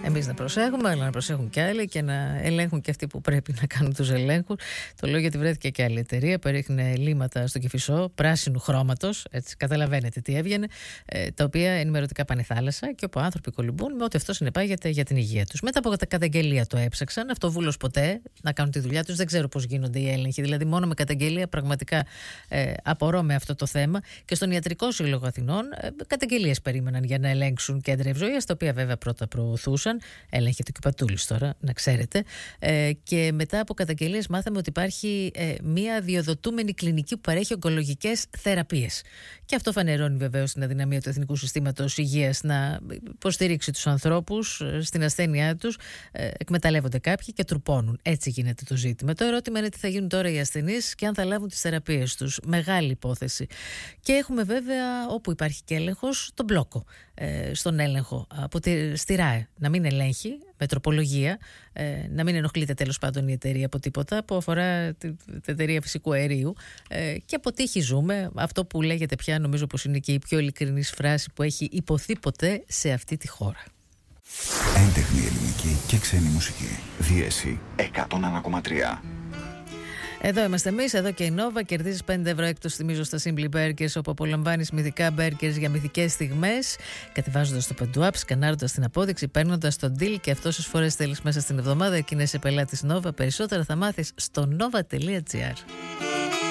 εμείς να προσέχουμε, αλλά να προσέχουν και άλλοι και να ελέγχουν και αυτοί που πρέπει να κάνουν τους ελέγχους. Το λέω γιατί βρέθηκε και άλλη εταιρεία που έριχνε λίματα στο Κηφισό πράσινου χρώματος, έτσι καταλαβαίνετε τι έβγαινε, τα οποία ενημερωτικά πάνε θάλασσα και όπου άνθρωποι κολυμπούν με ό,τι αυτό συνεπάγεται για την υγεία τους. Μετά από καταγγελία το έψαξαν, αυτοβούλος ποτέ να κάνουν τη δουλειά τους, δεν ξέρω πώς γίνονται οι έλεγχοι. Δηλαδή, μόνο με καταγγελία πραγματικά απορώ με αυτό το θέμα. Και στον Ιατρικό Σύλλογο Αθηνών καταγγελίες περίμεναν για να ελέγξουν κέντρα ευζοίας, τα οποία βέβαια πρώτα προωθούσαν. Έλεγχεται και ο Πατούλης τώρα, να ξέρετε. Και μετά από καταγγελίες μάθαμε ότι υπάρχει μία διοδοτούμενη κλινική που παρέχει ογκολογικές θεραπείες. Και αυτό φανερώνει βεβαίως την αδυναμία του Εθνικού Συστήματος Υγείας να υποστηρίξει τους ανθρώπους στην ασθένειά τους. Εκμεταλλεύονται κάποιοι και τρουπώνουν. Έτσι γίνεται το ζήτημα. Το ερώτημα είναι τι θα γίνουν τώρα οι ασθενείς και αν θα λάβουν τις θεραπείες τους. Μεγάλη υπόθεση. Και έχουμε βέβαια, όπου υπάρχει και έλεγχος, τον μπλόκο στον έλεγχο στη ΡΑΕ. Να μην ελέγχει με τροπολογία, να μην ενοχλείται τέλος πάντων η εταιρεία από τίποτα που αφορά την εταιρεία φυσικού αερίου. Και από τύχη ζούμε. Αυτό που λέγεται πια, νομίζω πως είναι και η πιο ειλικρινής φράση που έχει υποθεί ποτέ σε αυτή τη χώρα. Έντεχνη ελληνική και ξένη μουσική. Δίεση 101,3. Εδώ είμαστε εμείς, εδώ και η Nova. Κερδίζεις 5 ευρώ έκπτωση, θυμίζω, στα Simply Burgers, όπου απολαμβάνεις μυθικά burgers για μυθικές στιγμές. Κατεβάζοντας το Pendo App, σκανάροντας την απόδειξη, παίρνοντας τον deal και αυτό όσες φορές θέλεις μέσα στην εβδομάδα και είναι σε πελάτης Nova. Περισσότερα θα μάθεις στο nova.gr.